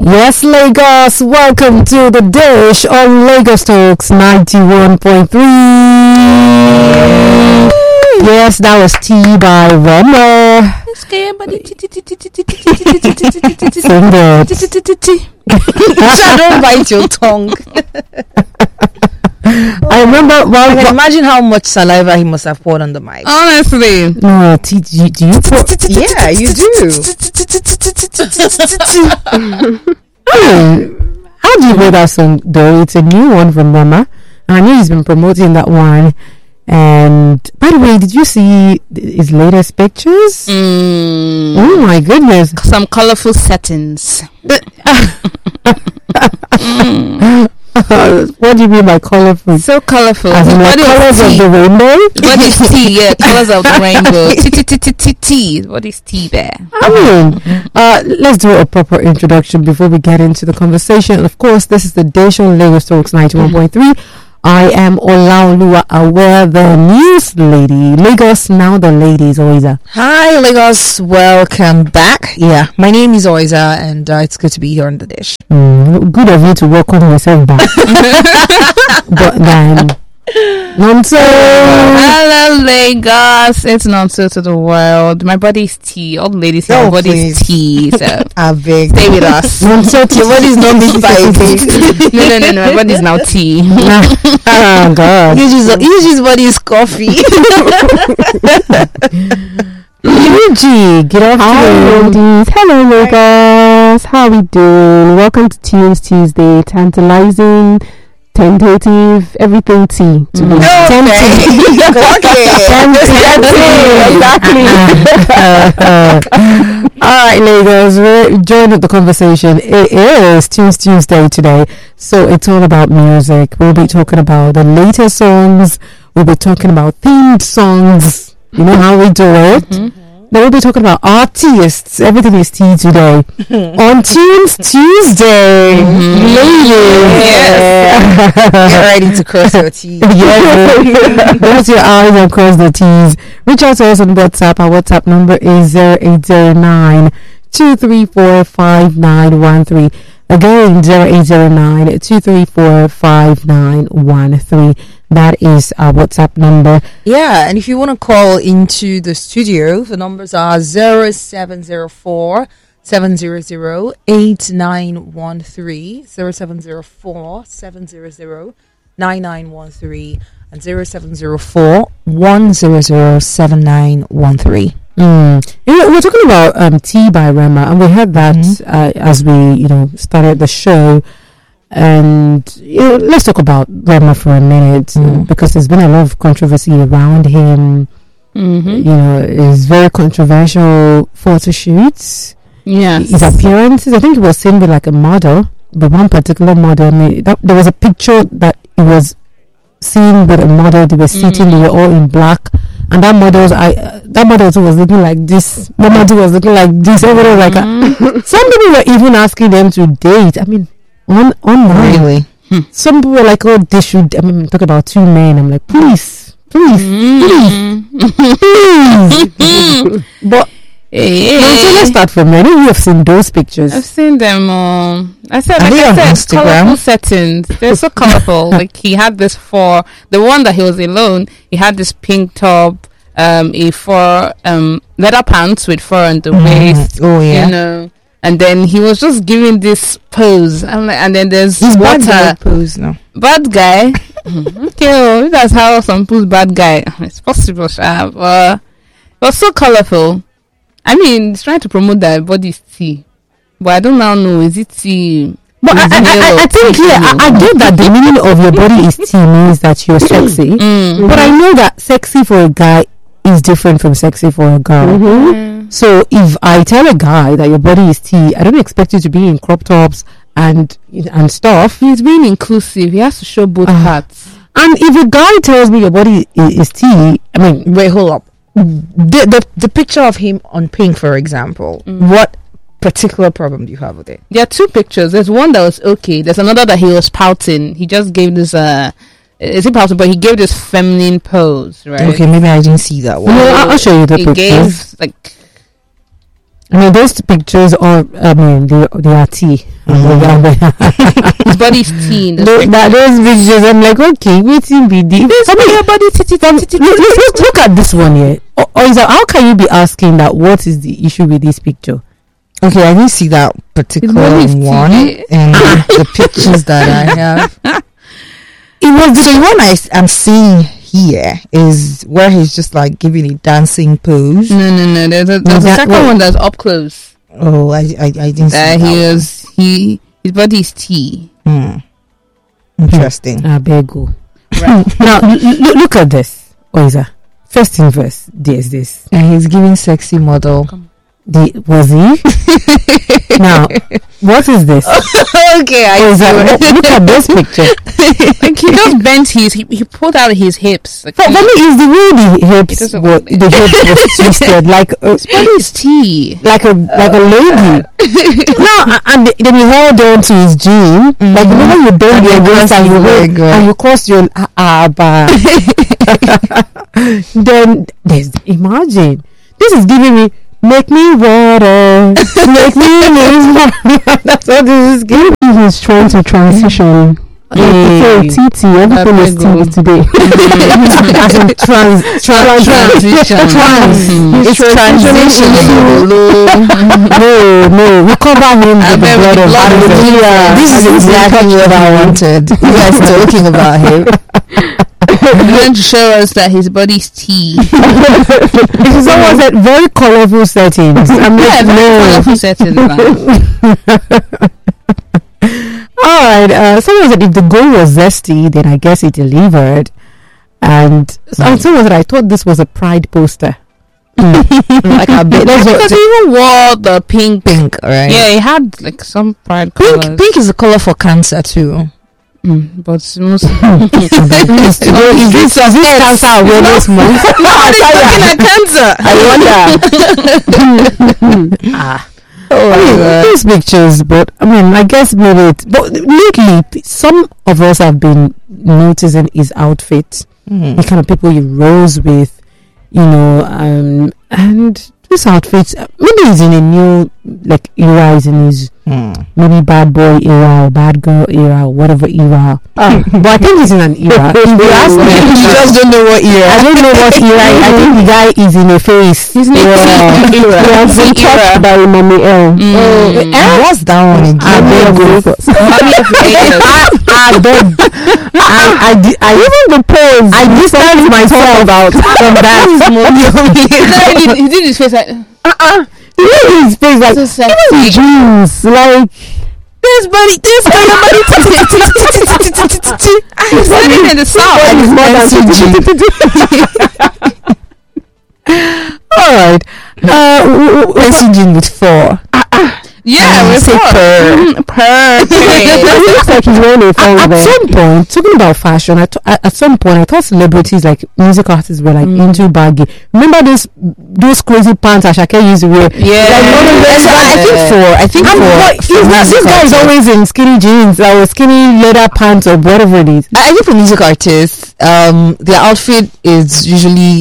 Yes, Lagos, welcome to the dish on Lagos Talks 91.3. Yes, that was Tea by Rema. Sing it. Don't bite your tongue. I remember. I can imagine how much saliva he must have poured on the mic. Honestly. No, do you pour? Yeah, you do. How do you know that song though? It's a new one from Rema. I know he's been promoting that one. And by the way, did you see his latest pictures? Oh my goodness. Some colorful settings. What do you mean by colorful? So colorful. As in like colors of the rainbow? What is tea? Yeah, colors of the rainbow. Tea. What is tea there? I mean, let's do a proper introduction before we get into the conversation. Of course, this is the Dish on Lagos Talks 91.3. I am Olaoluwa Aware, the news lady. Lagos, now the ladies, Oiza. Hi, Lagos. Welcome back. Yeah, my name is Oiza, and it's good to be here on the dish. Good of you to welcome yourself back. But then, Nonso. Hello, Lagos. It's Nonso to the world. My body is tea. All the ladies here, my body is tea. So I beg. stay with us. Nonso, your body is not mixed by No. My body is now tea. Oh, God. Yuji's body is coffee. Yuji, good afternoon. Hello, Lagos. How are we doing? Welcome to Tunes Tuesday. Tantalizing, tentative, everything tea. To be tempting. Exactly. Alright, Lagos, we're joining the conversation. It is Tunes Tuesday today, so it's all about music. We'll be talking about the latest songs. We'll be talking about themed songs. You know how we do it. Then we'll be talking about artists. Everything is tea today. On Tunes Tuesday. Ladies. Yes. Get ready to cross your teeth. Close your eyes and cross the T's. Reach out to us on WhatsApp. Our WhatsApp number is 0809 234 5913. Again, 0809 234 5913. That is our WhatsApp number. Yeah, and if you want to call into the studio, the numbers are 0704 700 8913, 0704 700 9913, and 0704 100 7913. We're talking about Tea by Rema, and we had that as we started the show. And let's talk about Rema for a minute, because there's been a lot of controversy around him. His very controversial photo shoots. Yes. His appearances. I think he was seen with like a model, but one particular model. There was a picture that he was seen with a model. They were sitting. They were all in black. And that model was looking like this. The model was looking like this. Everybody was like, some people were even asking them to date. I mean, online. Really? Some people were like, oh, they should. I mean, talk about two men. I'm like, please. But let's start from there. You have seen those pictures. I've seen them. I said, Instagram? colorful settings. They're so colorful. Like he had this the one that he was alone. He had this pink top, a fur, leather pants with fur on the waist. Oh yeah. And then he was just giving this pose. I'm like, and then there's water pose now. Bad guy. Okay, that's how some people's bad guy. It's possible, but it was so colorful. I mean, it's trying to promote that body's tea, but I don't now know, is it tea? But I think I get that the meaning of your body is tea means that you're sexy. But I know that sexy for a guy is different from sexy for a girl. So if I tell a guy that your body is tea, I don't expect you to be in crop tops and stuff. He's being inclusive. He has to show both parts. And if a guy tells me your body is tea, I mean, Wait, hold up. The picture of him on pink, for example, what particular problem do you have with it? There are two pictures. There's one that was okay. There's another that he was pouting. He just gave this is he pouting, but he gave this feminine pose, right? Okay, maybe I didn't see that one. No, I'll show you the He pictures. gave like I mean, those pictures are, I mean, they are tea. His body's tea in the picture. Those pictures, I'm like, okay, waiting be the. Look at this one here. Or is that, how can you be asking that? What is the issue with this picture? Okay, I didn't see that particular one in the pictures that I have. It was the one I'm seeing here is where he's just like giving a dancing pose. No. There's a second one that's up close. Oh, I didn't see that. His body is tea. Interesting. I beg you. Right. Now look at this. Oiza. First in verse, there's this. And he's giving sexy model. Was he? Now, what is this? Okay, look at this picture. Like he just bent he pulled out his hips. Like, for me, is the way the hips was twisted, like his body is tea, like a lady. No, and then he held on to his jean, like whenever you bend your waist and you cross your then imagine this is giving me. Make me water, make me lose water. That's what this is giving. He's trying to transition. TT, everything is TT today. As in transition. It's transition. No, we cover him with the blood of Jesus. This is exactly what I wanted. You guys talking about him. He's going to show us that his body's tea. This is almost at very colorful settings. Colorful settings. Alright, someone said if the goal was zesty, then I guess it delivered. And someone said I thought this was a pride poster. Like a bit. Because he even wore the pink, right? Yeah, he had like some pride colors. Pink is a color for cancer too. But most is this cancer awareness month? I'm looking at cancer. I wonder. These pictures, but I mean, I guess maybe but lately some of us have been noticing his outfit, the kind of people he rose with, and this outfit, maybe he's in a new era, he's in his maybe bad boy era or bad girl era or whatever era. But I think he's in an era. If you ask me, you just don't know what era. I don't know what era. I think the guy is in a phase. He's in a era. He has been touched by Mommy L. What's that one again? I even the pose. I distanced myself out from that. He did his face like He did his face like so sexy. Jeans like this body. He's living in the south. Alright. Messaging with 4. Yeah, with perfect. It looks like he's wearing a phone. At some point, talking about fashion, at some point I thought celebrities like music artists were like into baggy. Remember those crazy pants Ashake used to wear? Yeah, I think this guy is always in skinny jeans or skinny leather pants or whatever it is. I think for music artists, their outfit is usually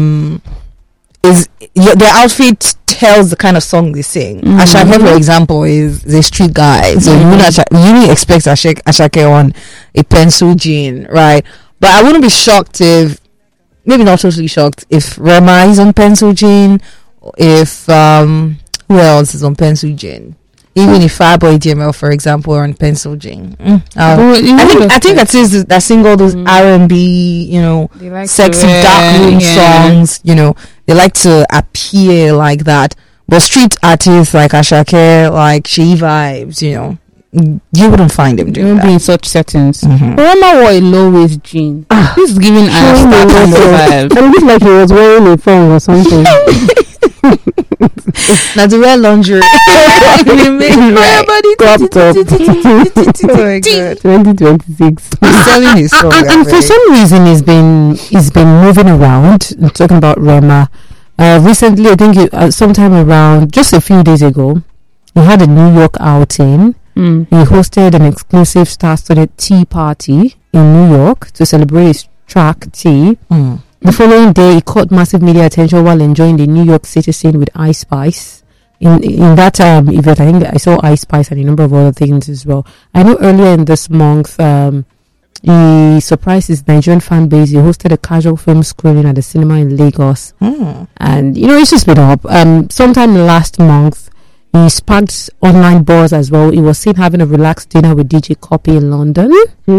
their outfit tells the kind of song they sing. Ashake, for example, is a street guy, so you wouldn't expect Ashake on a pencil jean, right? But I wouldn't be shocked maybe not totally shocked if Rema is on pencil jean, if who else is on pencil jean? Even if Fireboy DML, for example, are on pencil jean. I think that sing all those R&B, like sexy dark room songs. They like to appear like that. But street artists like Ashake, like She Vibes, you wouldn't find them doing that. In such settings. Rema wore a low waist jean. This is giving us vibes. It looked like he was wearing a phone or something. Now to wear lingerie. Crop top. 2026. Selling his song. And for some reason he's been moving around. I'm talking about Rema. Recently, I think sometime around just a few days ago, he had a New York outing. He hosted an exclusive star-studded tea party in New York to celebrate his track Tea. The following day, he caught massive media attention while enjoying the New York City scene with Ice Spice. in that event, I think I saw Ice Spice and a number of other things as well. I know earlier in this month, he surprised his Nigerian fan base. He hosted a casual film screening at the cinema in Lagos, and it's just been up. Sometime last month, he sparked online buzz as well. He was seen having a relaxed dinner with DJ Copy in London.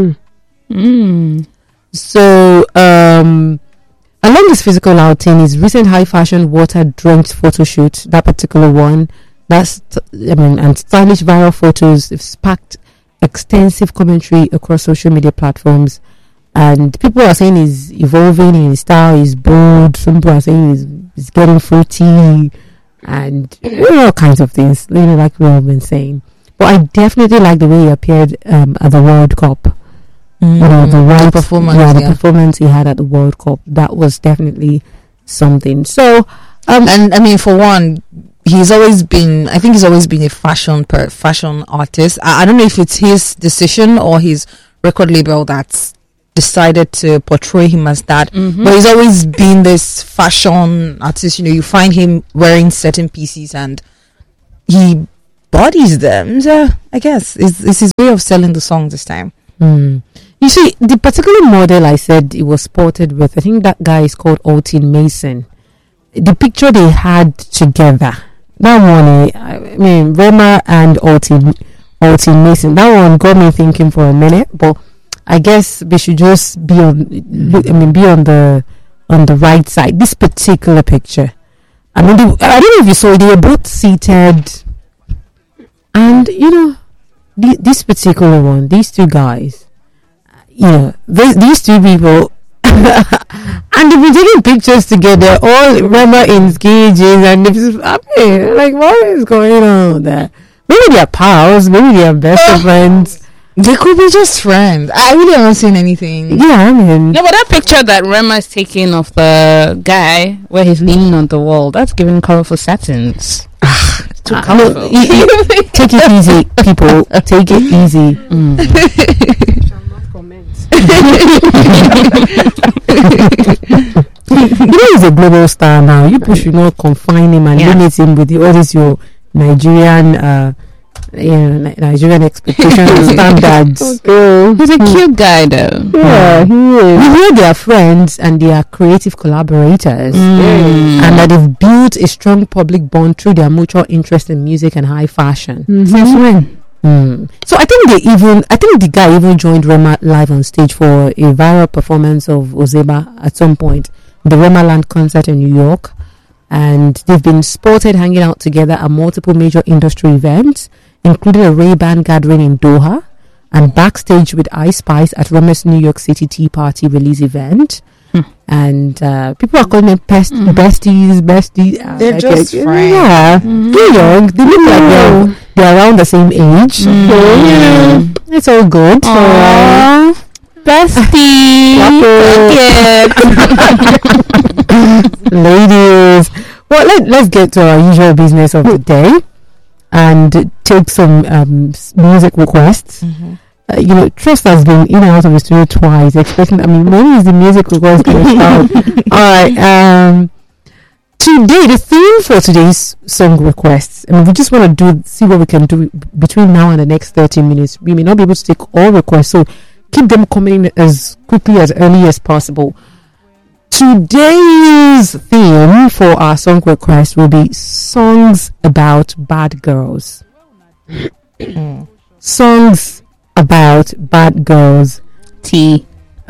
So, along his physical outing, his recent high fashion water-drenched photo shoot, that particular one, and stylish viral photos have sparked extensive commentary across social media platforms. And people are saying he's evolving in his style, he's bold. Some people are saying he's getting fruity, and all kinds of things, like we've all been saying. But I definitely like the way he appeared at the World Cup. The performance, the performance he had at the World Cup, that was definitely something. So, and I mean, for one, he's always been a fashion artist. I don't know if it's his decision or his record label that's decided to portray him as that, but he's always been this fashion artist. You find him wearing certain pieces and he bodies them. So I guess it's his way of selling the song this time. You see, the particular model I said it was spotted with, I think that guy is called Altin Mason. The picture they had together, that one, I mean, Rema and Altin Mason, that one got me thinking for a minute. But I guess we should just be on the right side. This particular picture, I don't know if you saw it. They were both seated, and this particular one, these two guys. These two people, and they've been taking pictures together, all Rema engaging, and like, what is going on there? Maybe they're pals, maybe they're best friends. They could be just friends. I really haven't seen anything. Yeah, I mean, but that picture that Rema is taking of the guy where he's leaning on the wall, that's giving colorful satins. Too colorful. Take it easy, people. Take it easy. He's a global star now. You should not confine him and limit him with all this your Nigerian expectations and standards. He's a cute guy though. Yeah, he is. We know they are friends and they are creative collaborators, and that they've built a strong public bond through their mutual interest in music and high fashion. Since when? So I think the guy even joined Rema live on stage for a viral performance of Ozeba at some point, the Rema Land concert in New York, and they've been spotted hanging out together at multiple major industry events, including a Ray-Ban gathering in Doha and backstage with Ice Spice at Rema's New York City Tea Party release event. And people are calling them besties. They're just friends. Yeah, they're young. They look like they're around the same age. So, it's all good. Bestie. Ladies. Well, let's get to our usual business of the day and take some music requests. Trust has been in and out of the studio twice, expecting. When is the music request going to start? All right. Today, the theme for today's song requests. We just want to see what we can do between now and the next 30 minutes. We may not be able to take all requests, so keep them coming as quickly as early as possible. Today's theme for our song request will be songs about bad girls. Songs about bad girls. T.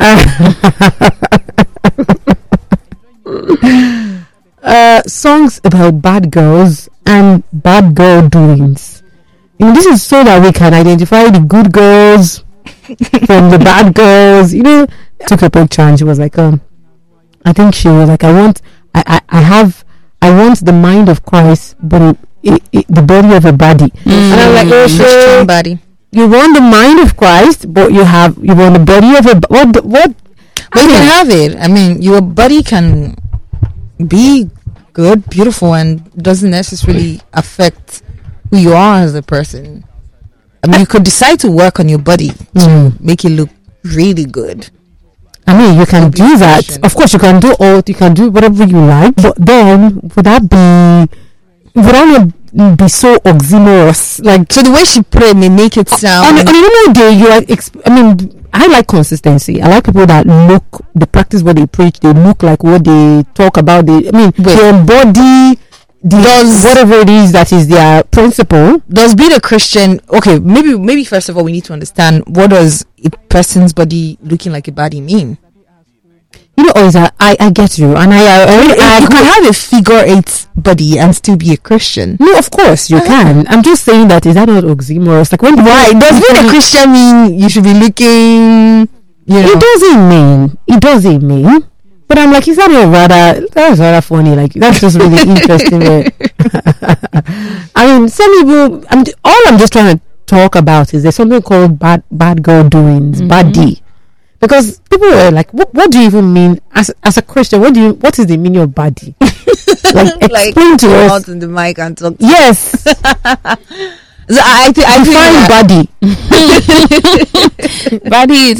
Songs about bad girls and bad girl doings. This is so that we can identify the good girls from the bad girls. Took a picture and she was like, I think she was like, I want the mind of Christ, but the body of a body. And I'm like, oh, body. You want the mind of Christ, but you want the body of a what? But you can have it. Your body can be good, beautiful, and doesn't necessarily affect who you are as a person. You could decide to work on your body to make it look really good. You can do that. Fashion. Of course, you can do whatever you like. But then, would that be so oxymorous. Like, So the way she prayed may make it on sound. a normal day, you are. I like consistency. I like people that they practice what they preach. They look like what they talk about. They embody whatever it is that is their principle. Does being a Christian, okay, maybe first of all we need to understand, what does a person's body looking like a body mean? I get you, and You can have a figure 8 body and still be a Christian. no, of course you can. I'm just saying that is that not oxymorous? Like, when Why does being a Christian mean you should be looking? It doesn't mean. But I'm like, that's rather funny. Like, that's just really interesting. I mean, some people. I'm just trying to talk about is there's something called bad girl doings, bad D. Because people are like, what do you even mean as a Christian? What is the meaning of body? Like, explain to us. Out in the mic and talk. Yes, So I define body. Body is,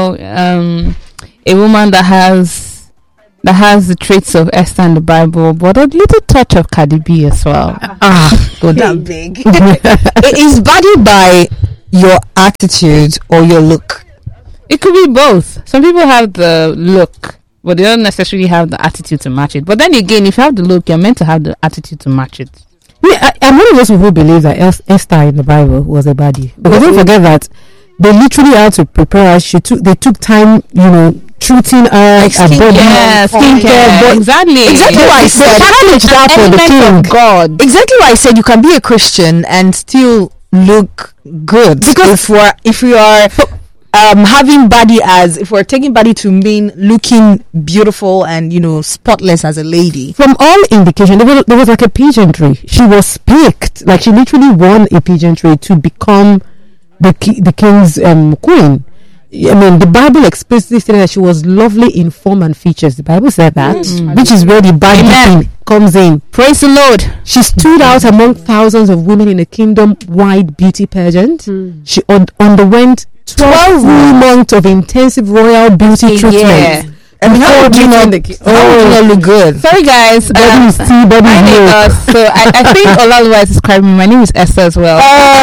a woman that has the traits of Esther in the Bible, but a little touch of Cardi B as well. Good. that big. Is body by your attitude or your look? It could be both. Some people have the look, but they don't necessarily have the attitude to match it. But then again, if you have the look, you're meant to have the attitude to match it. Yeah, I'm one of those people who believe that Esther in the Bible was a baddie. Because don't forget that they literally had to prepare her. They took time, treating her, skincare, exactly why I said that for the king. Of God. Exactly why I said you can be a Christian and still look good. Because if we are having body if we're taking body to mean looking beautiful and spotless as a lady. From all indication, there was like a pageantry. She was picked, like she literally won a pageantry to become the king's queen. I mean, the Bible explicitly said that she was lovely in form and features. The Bible said that, which is where the bad thing comes in. Praise the Lord. She stood out among thousands of women in a kingdom-wide beauty pageant. She underwent 12 months of intensive royal beauty treatment. And how do you not look good? Sorry guys, body my name is, so I think Olaluwa is describing me. My name is Esther as well.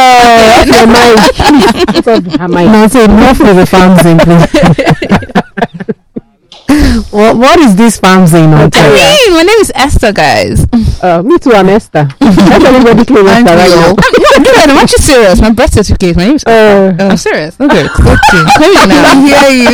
No, say enough for the farm thing, please. What is this farm thing? My name is Esther, guys. Me too, I'm Esther. That's everybody claim Esther right now. I'm actually serious. My birth certificate, my name is I'm serious. Okay. I hear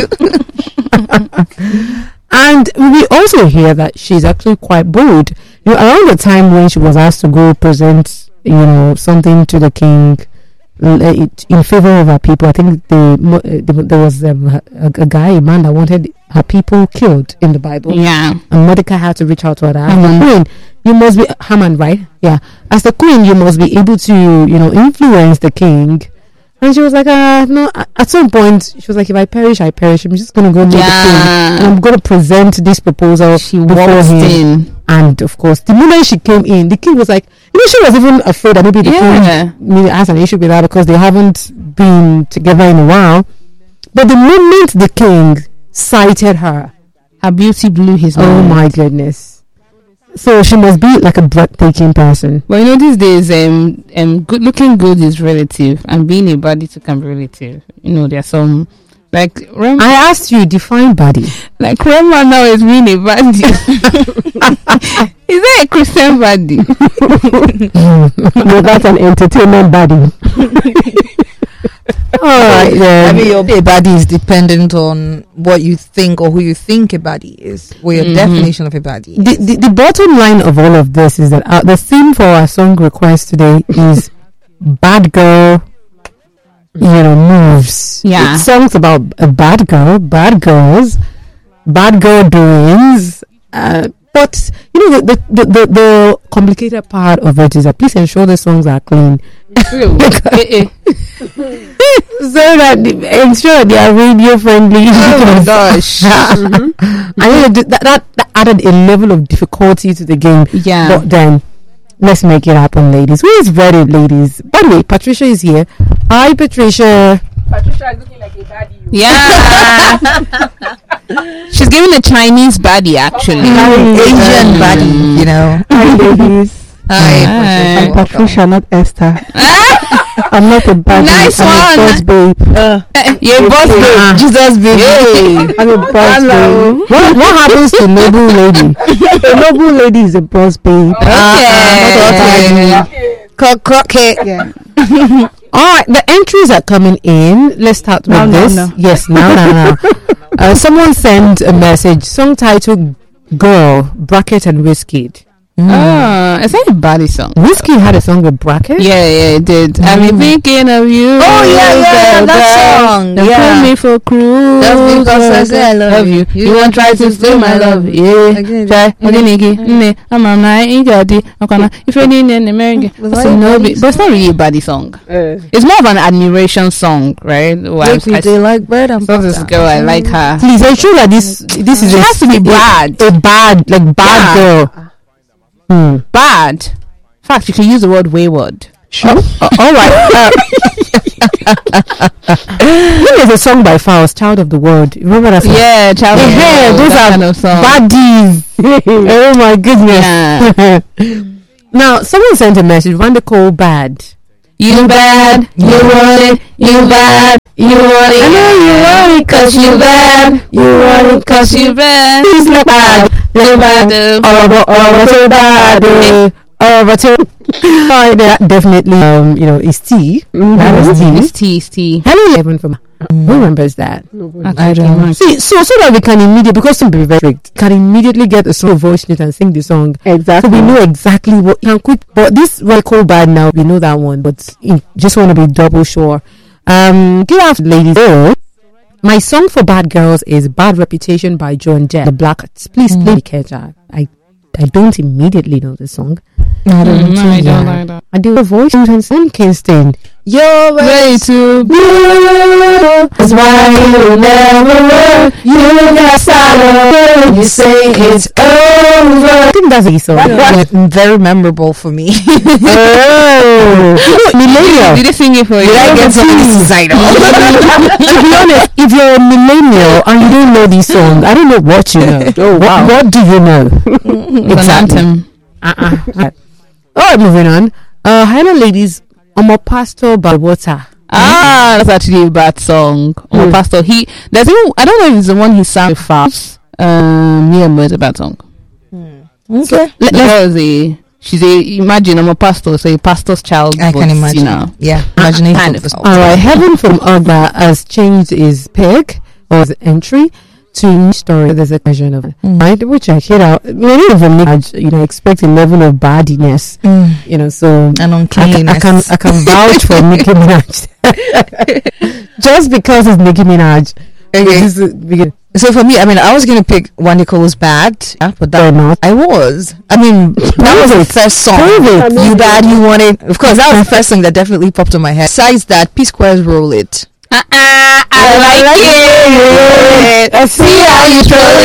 you. And we also hear that she's actually quite bold. Around the time when she was asked to go present, something to the king in favor of her people, I think there was a man that wanted her people killed in the Bible. Yeah. And Mordecai had to reach out to her. As the queen, you must be Haman, right? Yeah. As the queen, you must be able to, influence the king. And she was like, no. At some point, she was like, if I perish, I perish. I'm just going to go meet the king. And I'm going to present this proposal before him. And of course, the moment she came in, the king was like, she was even afraid that maybe the king has an issue with her because they haven't been together in a while. But the moment the king sighted her, her beauty blew his mind. Oh my goodness. So she must be like a breathtaking person. Well, these days, looking good is relative, and being a body too can be relative. There's some like Rema. I asked you, define body. Like Rema now is being a body. Is that a Christian body? No, that's an entertainment body. Alright then. I mean, your body is dependent on what you think or who you think a body is, or your definition of a body is. The bottom line of all of this is that the theme for our song request today is bad girl, moves. Yeah. It's songs about a bad girl, bad girls, bad girl doings. But the complicated part of it is that please ensure the songs are clean. So that ensure they are radio friendly. Oh my gosh. I think that added a level of difficulty to the game. Yeah. But then let's make it happen, ladies. Who is ready, ladies? By the way, Patricia is here. Hi, Patricia. Patricia is looking like a baddie. Yeah. She's giving a Chinese baddie, actually. Asian baddie, Hi, ladies. Hi, I'm Patricia. Patricia, not Esther. I'm not a bad Nice I'm one. a boss babe. Your boss babe. Jesus, baby. I'm a boss Hello. babe. What happens to noble lady? A noble lady is a boss babe. Okay. Croquet. Yeah. All right, the entries are coming in. Let's start with this. No. Yes, now. Someone sent a message. Song title "Girl" bracket and Wizkid. It's like a body song. Wizkid had a song with bracket. Yeah, it did. I've been thinking of you. Oh, yeah, that song. Don't Yeah. put me for cruise. Just because I say I love you. You won't try to steal my love. Yeah. Try. I'm not Igadi. If you need an American. But it's not really a body song. It's more of an admiration song, right? They like bread and saw this girl, I like her. Please ensure that this is It has to be bad. a bad Yeah. girl. Bad. In fact, you can use the word wayward. Sure. All right. There's a song by Faust, "Child of the World." Remember that song? Yeah, child. Yeah, those that are kind of song. baddies. Oh my goodness. Yeah. Now, someone sent a message. Wanda Cole bad. You bad, you want it, you bad, you want it. I know you want it 'cause you bad. You want it 'cause you bad. He's not bad. You bad. Oh, so bad. Oh, but so that definitely is T. That is T. It's T. Hello, Evan from who remembers that? I don't know. See, so that we can immediately, because some be very strict, can immediately get a song voice note and sing the song. Exactly. So we know exactly what can quick. But this record bad now, we know that one, but just want to be double sure. Good afternoon, ladies. So, my song for bad girls is "Bad Reputation" by Joan Jett. The Blackhearts. Please play Keja. I don't immediately know the song. I don't like that. I do a voice and Sam Kingston. You're Way too Beautiful, that's why you never work. You got started. You say it's over. I think that's a song. very memorable for me. Oh, millennial. Did he sing it for you? Did I get something suicidal? To be honest, if you're a millennial and you don't know these songs, I don't know what you know. Oh wow, what do you know? It's an anthem. All right, moving on. Hello, ladies. I'm a pastor by water. That's actually a bad song. Pastor. I don't know if it's the one he sang with Faust. Yeah, but it's a bad song. Okay. Imagine I'm a pastor, so a pastor's child. I can imagine. You know. Yeah, imagination. Kind of. All right, Heaven from Agba has changed his peg or his entry to new story. There's a question of right, which I hear out. Many of them, expect a level of badiness. So And uncleanness. I can vouch for Nicki Minaj. Just because it's Nicki Minaj. Okay. So for me, I was gonna pick One Nicole's Bad, but that not. I was. That was the first song. You bad, you want it. Of course, that was the first song that definitely popped in my head. Besides that, P Square's Roll It. I like it. I see how you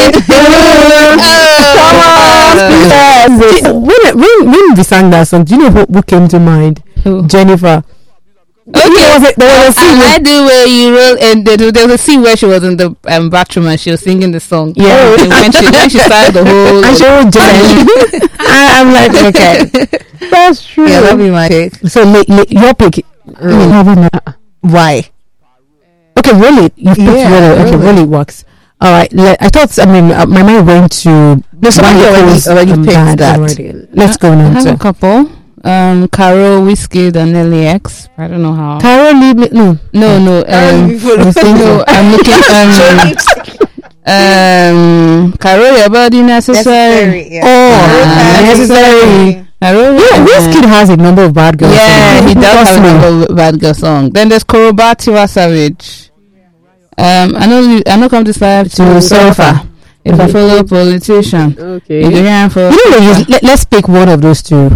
when we sang that song, do you know who came to mind? Who? Jennifer. Okay, there was a scene. I do where you roll, and there was a scene where she was in the bathroom and she was singing the song. Yeah, and when she started the whole. And she was Jennifer. I'm like, okay, that's true. Yeah, that'll be my pick. So your pick. Why? Okay, really, you picked really. Okay, really works. All right, I thought. My mind went to. Somebody already picked that. Already. Let's go now. I have a couple. Caro, Wizkid, and Nelly X. I don't know how. Caro, leave me. No. No. No, I'm looking. Caro, your body necessary. Necessary. Wizkid has a number of bad girls. Yeah, he does have a number of bad girl song. Then there's Koroba Tiwa Savage. I know come this life to suffer. If I follow politician, Okay. Let's pick one of those two.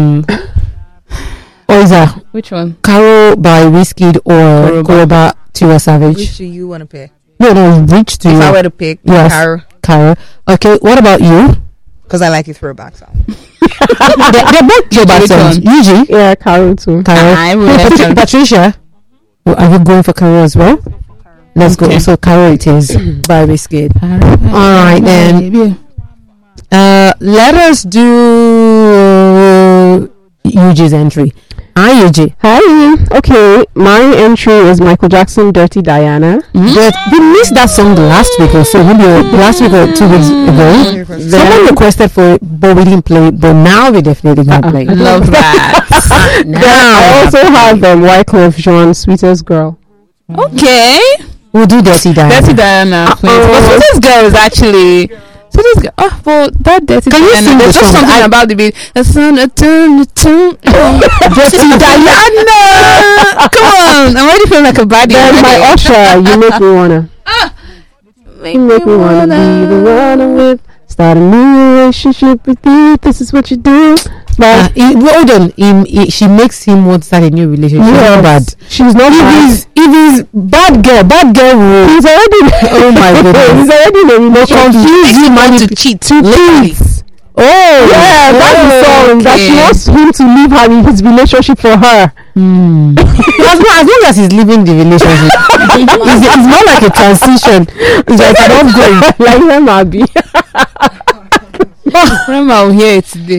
Or is that which one? Caro by Wizkid or Koroba Tiwa Savage? Which do you want to pick? No, which do If you? I were to pick, Yes. Caro. Okay, what about you? because I like a throwback song. They're both throwback songs. Yuji? Yeah, Caro too. Caro. I will. Patricia? Are you going for Caro as well? Let's go. So Caro it is by Wizkid. Alright then. Let us do UG's entry. Hi, UG. Hi. Okay, my entry is Michael Jackson, Dirty Diana. But we missed that song last week or so, maybe last week or 2 weeks ago. Someone requested for it, but we didn't play it. But now we definitely gonna play it. Love that. Then I also have Wyclef Jean, Sweetest Girl. Okay. We'll do Dirty Diana. Dirty Diana. Please. But Sweetest Girl is actually. Sweetest Girl. Oh, but that Dirty Can you Diana. sing the There's just song? something about the beat. The sun, the tune, the tune. Dirty Diana. Come on. I'm already feeling like a baddie. Then my already. Usher, You Make Me Wanna. You make me wanna be the one I'm with. Start a new relationship with you. This is what you do. But Hold on. She makes him want to start a new relationship. yes, Bad. she's not bad. If he's bad girl will. He's already. Oh my goodness. He's already in a relationship. Confuse you, man. to cheat. Oh, Yeah, that's the song that she okay. wants him to leave her in his relationship for her. as long as he's leaving the relationship, it's more like a transition. It's like an upgrade. Like him, Abby. Remember, I'll hear it today.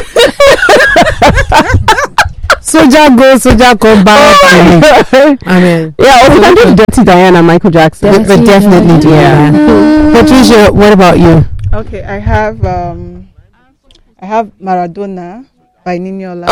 Soldier come back. I mean, Yeah, we can do Dirty Diana, Michael Jackson. but definitely do that. Patricia, what about you? Okay, I have Maradona by Niniola.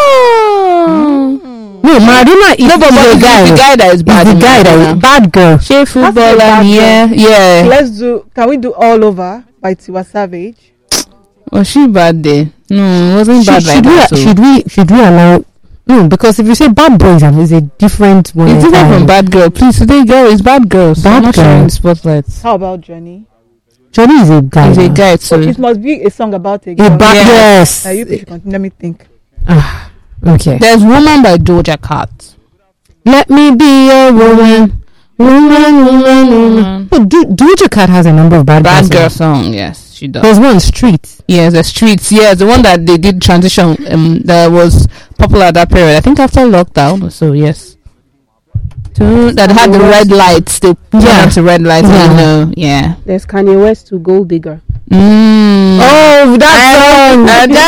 No, Maradona is No, but the guy. the guy that is bad. Is the guy that is bad girl. She footballer. bad Yeah. Can we do All Over by Tiwa Savage? Was she bad there? No, it wasn't bad like that. So. Should we allow? No, because if you say bad boys, it's a different one. It's different from bad girl. Please, today girl is bad girl. So Bad I'm not girl. sharing the spotlight. How about Johnny? Johnny is a guy. He's a now. guy too. It must be a song about a A girl. bad yes. You should continue. Let me think. Okay. There's Woman by Doja Cat. Let me be a woman. Woman. But Doja Cat has a number of bad Bad girl girls. song, yes, she does. There's one Street. Yes, the Streets. Yes, the one that they did transition. That was popular at that period. I think after lockdown. So yes. That had the red lights. They turned to red lights. Yeah. You know. Yeah. There's Kanye West to Gold Digger. Oh, that song.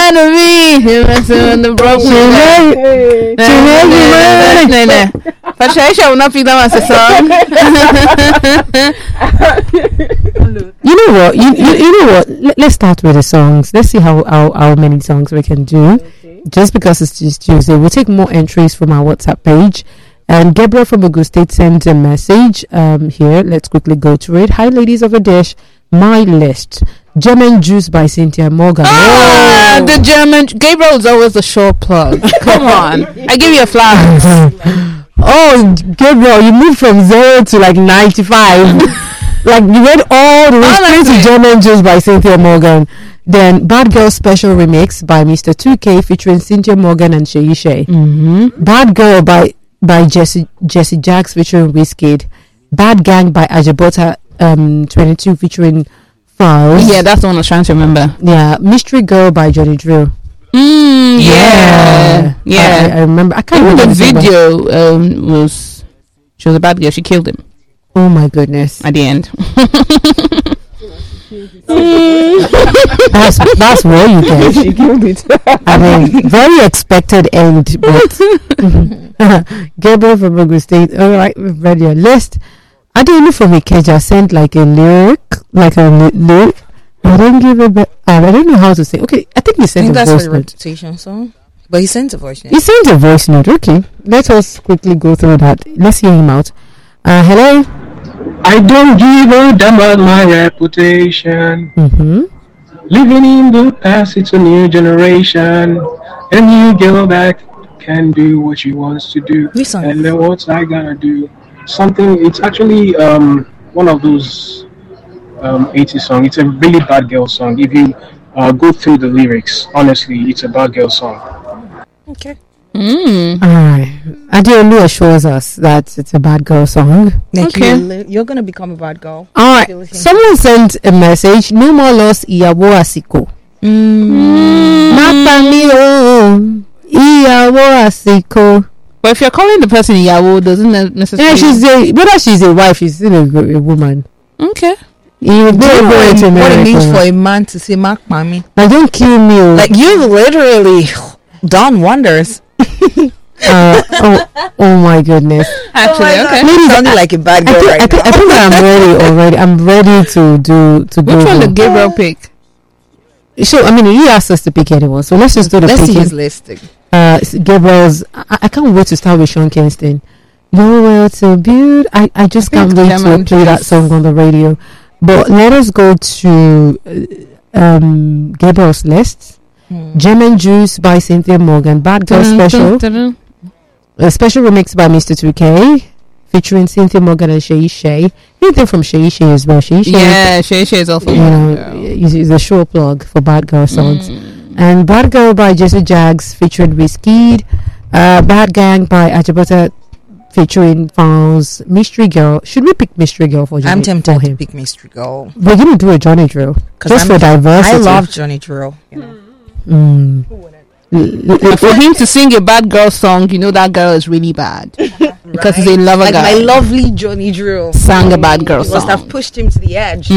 The Patricia will not pick that as a song. You know what? You know what? Let's start with the songs. Let's see how many songs we can do. Just because it's just Tuesday, we'll take more entries from our WhatsApp page. And Gabriel from Ogun State sent a message here. Let's quickly go to it. Hi, ladies of the dish. My list: German Juice by Cynthia Morgan. The German Gabriel is always the sure plug. Come on, I give you a flowers. Oh, Gabriel, you moved from 0 to like 95. Like you went all the way straight to German Juice by Cynthia Morgan. Then Bad Girl Special Remix by Mr. 2K featuring Cynthia Morgan and Shay Shay. Bad Girl by Jesse Jacks featuring Wizkid. Bad Gang by Ajabota 22 featuring Files. Yeah, that's the one I was trying to remember. Yeah, Mystery Girl by Johnny Drill. Yeah. I remember. I can't Even remember the song, video was she was a bad girl. She killed him but- Oh my goodness. at the end. That's what you get. She killed it. I mean, very expected end, but Gabriel from Ogun State. All right, we've read your list. I don't know from Ikeja sent like a lyric. I don't give a bit. I don't know how to say. Okay, I think he I sent think a that's voice for the note. reputation song. But he sent a voice note. He sent a voice note. Okay, let us quickly go through that. Let's hear him out. Hello. I don't give a damn about my reputation. Living in the past, it's a new generation. A new girl that can do what she wants to do. Which song? And then what's I gonna do? Something. It's actually one of those 80s songs. It's a really bad girl song. If you go through the lyrics, honestly, it's a bad girl song. Okay. Alright. Adeolu assures us that it's a bad girl song. You're gonna become a bad girl. Alright. Someone sent a message. No more loss Iyawo Asiko. Mapami o Iyawo Asiko. But if you're calling the person Yahoo, doesn't necessarily. Yeah, whether she's a wife, she's still a woman. Okay. You Do you know what it means for a man to say "Mark Mami"? Like, don't kill me. Like you literally Dawn Wonders. Oh my goodness. Actually, okay. Maybe sounding like a bad girl right I think I'm ready already. I'm ready to go. Which one did Gabriel pick? So I mean, he asked us to pick anyone. So let's just do the Let's see picking. his listing. Gabriel's. I can't wait to start with Sean Kingston. You're well to build. I just can't wait to Lemon play that Juice. song on the radio. But let us go to Gabriel's list. Lemon Juice by Cynthia Morgan. Bad Girl Special. A special remix by Mr. 2K featuring Cynthia Morgan and Shay Shay. Anything from Shay Shay as well. Shay Shay. Yeah, Shay is also. You know, is a show plug for Bad Girl songs. And Bad Girl by Jesse Jags featuring Wizkid. Bad Gang by Ajabota featuring Fowls. Mystery Girl. Should we pick Mystery Girl for Johnny? I'm tempted for to him? pick Mystery Girl. We're going to do a Johnny drill. Just for diversity. I love Johnny Drill. You know. For him to sing a bad girl song, you know that girl is really bad because he's a lover Like guy. my lovely Johnny Drill. Sang a bad girl He must have song. pushed him to the edge.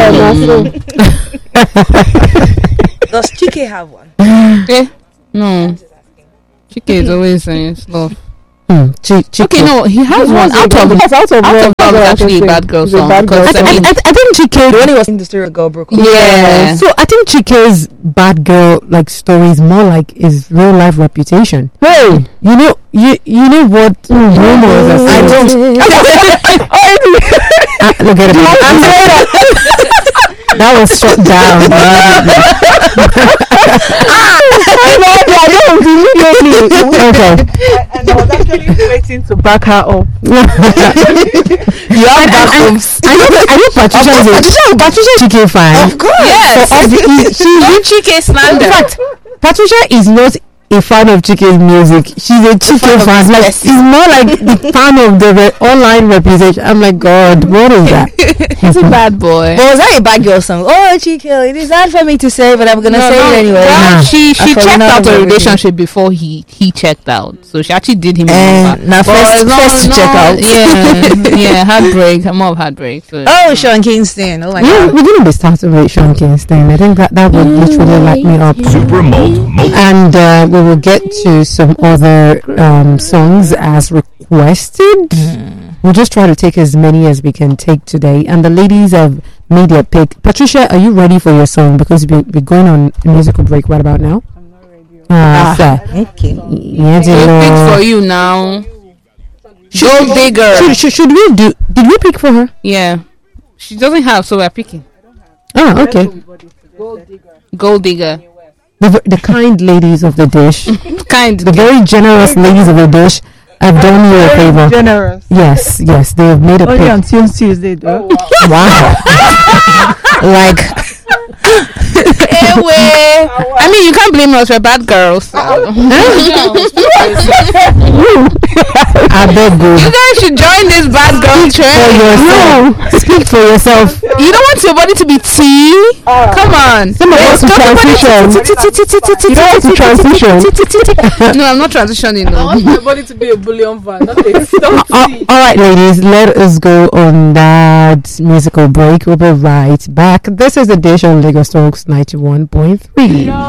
Does Chike have one? Eh? No. Chike is always saying slow. Chike. Okay, no, he has one. Out of Yes, out of Love Love is actually a bad girl It's a song. bad girl Because, I mean, I think Chike. The one he was in the story of girl broke up. yeah. So I think Chike's bad girl like story is more like his real life reputation. Hey, you know what rumors are I saying? Look at it. That was shut down. Okay. And I was actually waiting to back her up. You have backups. I know Patricia is a Chike fan. Of course. Yes. Don't Chike slander. In fact, Patricia is not a fan of Chike's music. She's a Chike fan. Like, it's more like the fan of the online reputation. I'm like, God, what is that? He's a bad boy. But was that a bad girl song? Oh, Chike, it is hard for me to say, but I'm gonna say it anyway. Well, she I checked forgot out about the it. relationship before he checked out. So she actually did him a And favor. now But first to check out. Yeah, heartbreak. I'm more of heartbreak. So. Oh, Sean Kingston. Oh my Yeah, god. we're going to be starting with Sean Kingston. I think that would literally light me up. Super Malt. And we will get to some other songs as requested. We'll just try to take as many as we can take today. And the ladies have made their pick. Patricia, are you ready for your song? Because we're going on a musical break right about now. I'm not ready. Sir. Okay. Yeah, We'll pick for you now. Gold digger. should we do? Did we pick for her? Yeah. She doesn't have, so we're picking. Oh, okay. Gold digger. The kind ladies of the dish, Kind. the very generous ladies of the dish, have done you a favor. Generous. Yes, they have made a Only pick. on Tuesday though. Wow. Like, Anyway, I mean, you can't blame us. We're bad girls. So. I beg you. You guys should join this bad girl For trend. yourself. Speak for yourself. You don't want your body to be tea? Come on. Some of us to transition. You don't want to transition. No, I'm not transitioning. I No. want my body to be a bullion van, not a stop tea. All right, ladies, let us go on that musical break. We'll be right back. This is the Dish on Lagos Talks 91.3.